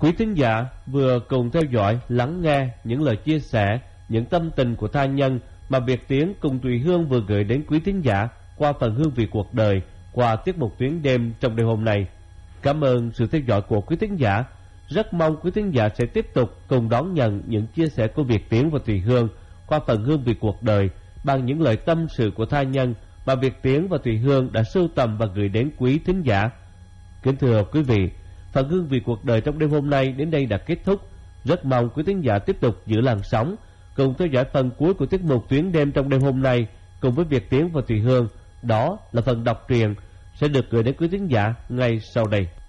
Quý thính giả vừa cùng theo dõi, lắng nghe những lời chia sẻ, những tâm tình của tha nhân mà Việt Tiến cùng Thùy Hương vừa gửi đến quý thính giả qua phần Hương vị cuộc đời, qua tiết mục Tuyến đêm trong đêm hôm nay. Cảm ơn sự theo dõi của quý thính giả. Rất mong quý thính giả sẽ tiếp tục cùng đón nhận những chia sẻ của Việt Tiến và Thùy Hương qua phần Hương vị cuộc đời bằng những lời tâm sự của tha nhân mà Việt Tiến và Thùy Hương đã sưu tầm và gửi đến quý thính giả. Kính thưa quý vị, phần Hương vị cuộc đời trong đêm hôm nay đến đây đã kết thúc. Rất mong quý thính giả tiếp tục giữ làn sóng cùng theo dõi phần cuối của tiết mục Tuyến đêm trong đêm hôm nay cùng với Việt Tiến và Thùy Hương. Đó là phần đọc truyện sẽ được gửi đến quý thính giả ngay sau đây.